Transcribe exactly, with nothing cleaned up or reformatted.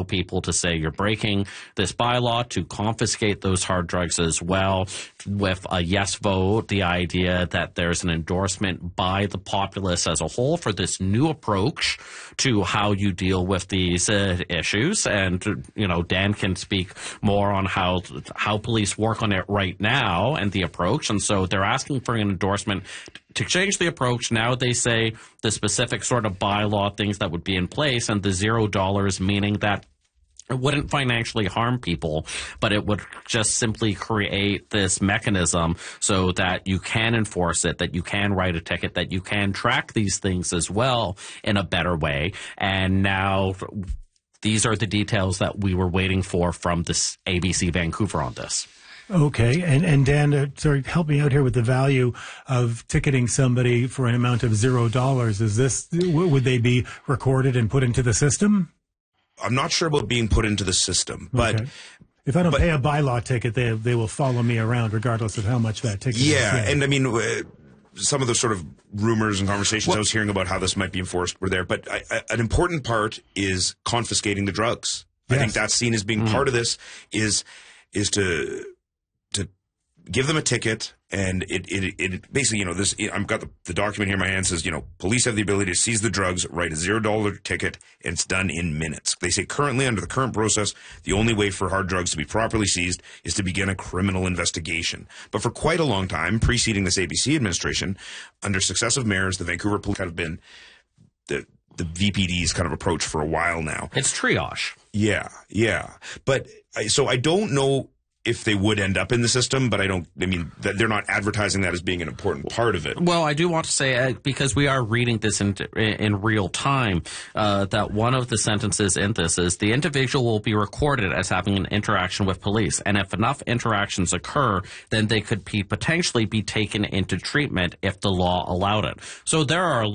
people to say you're breaking this bylaw to confiscate those hard drugs as well. With a yes vote, the idea that there's an endorsement by the populace as a whole for this new approach to how you deal with these uh, issues. And, you know, Dan can speak more on how how police work on it right now and the approach. And so they're asking for an endorsement to change the approach. Now they say the specific sort of bylaw things that would be in place, and the zero dollars meaning that it wouldn't financially harm people, but it would just simply create this mechanism so that you can enforce it, that you can write a ticket, that you can track these things as well in a better way. And now these are the details that we were waiting for from this A B C Vancouver on this. Okay. And, and Dan, uh, sorry, help me out here with the value of ticketing somebody for an amount of zero dollars. Is this, would they be recorded and put into the system? I'm not sure about being put into the system, but okay. If I don't but, pay a bylaw ticket, they they will follow me around regardless of how much that ticket yeah, is. Yeah, and I mean, uh, some of the sort of rumors and conversations well, I was hearing about how this might be enforced were there, but I, I, an important part is confiscating the drugs. Yes. I think that's seen as being mm. part of this is is to to give them a ticket. And it, it, it basically, you know, this, I've got the, the document here in my hand says, you know, police have the ability to seize the drugs, write a zero dollar ticket, and it's done in minutes. They say currently under the current process, the only way for hard drugs to be properly seized is to begin a criminal investigation. But for quite a long time, preceding this A B C administration, under successive mayors, the Vancouver police have been the, the V P D's kind of approach for a while now. It's triage. Yeah, yeah. But I, so I don't know if they would end up in the system, but I don't, I mean, they're not advertising that as being an important part of it. Well, I do want to say, uh, because we are reading this in, in real time, uh, that one of the sentences in this is, the individual will be recorded as having an interaction with police. And if enough interactions occur, then they could be potentially be taken into treatment if the law allowed it. So there are